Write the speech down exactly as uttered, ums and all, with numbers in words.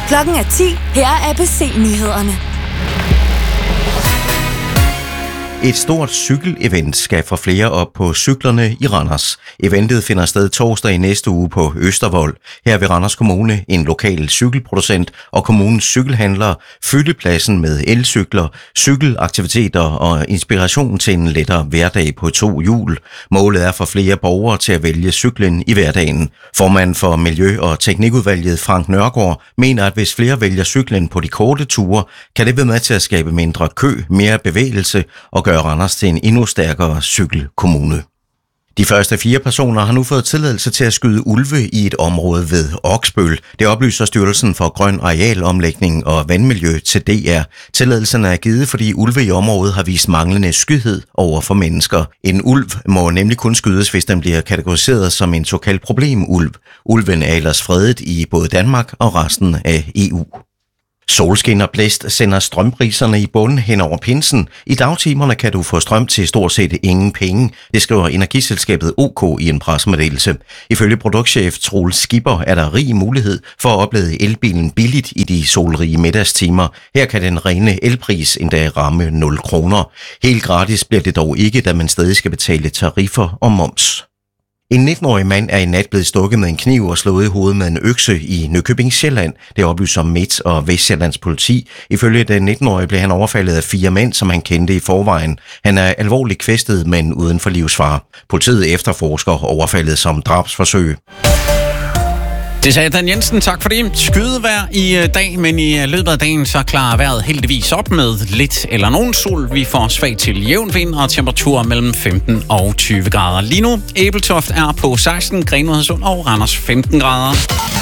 Klokken er ti. Her er A B C-nyhederne. Et stort cykelevent skal få flere op på cyklerne i Randers. Eventet finder sted torsdag i næste uge på Østervold. Her vil Randers Kommune, en lokal cykelproducent og kommunens cykelhandlere fylde pladsen med elcykler, cykelaktiviteter og inspiration til en lettere hverdag på to hjul. Målet er for flere borgere til at vælge cyklen i hverdagen. Formanden for Miljø- og Teknikudvalget, Frank Nørgaard, mener, at hvis flere vælger cyklen på de korte ture, kan det være med til at skabe mindre kø, mere bevægelse og gøre Randers til en endnu stærkere cykelkommune. De første fire personer har nu fået tilladelse til at skyde ulve i et område ved Oksbøl. Det oplyser Styrelsen for Grøn Arealomlægning og Vandmiljø til D R. Tilladelsen er givet, fordi ulve i området har vist manglende skyhed over for mennesker. En ulv må nemlig kun skydes, hvis den bliver kategoriseret som en såkaldt problemulv. Ulven er ellers fredet i både Danmark og resten af E U. Solskin og blæst sender strømpriserne i bund hen over pinsen. I dagtimerne kan du få strøm til stort set ingen penge. Det skriver energiselskabet O K i en pressemeddelelse. Ifølge produktchef Troels Skipper er der rig mulighed for at oplade elbilen billigt i de solrige middagstimer. Her kan den rene elpris endda ramme nul kroner. Helt gratis bliver det dog ikke, da man stadig skal betale tariffer og moms. En nitten-årig mand er i nat blevet stukket med en kniv og slået i hovedet med en økse i Nykøbing Sjælland. Det oplyser Midt- og Vestsjællands politi. Ifølge den nitten-årige blev han overfaldet af fire mænd, som han kendte i forvejen. Han er alvorligt kvæstet, men uden for livsfare. Politiet efterforsker overfaldet som drabsforsøg. Det sagde Dan Jensen. Tak for det. Skydevejr i dag, men i løbet af dagen så klarer vejret heldigvis op med lidt eller nogen sol. Vi får svag til jævn vind og temperaturer mellem femten og tyve grader. Lige nu, Ebeltoft er på seksten, Grenaa og Randers femten grader.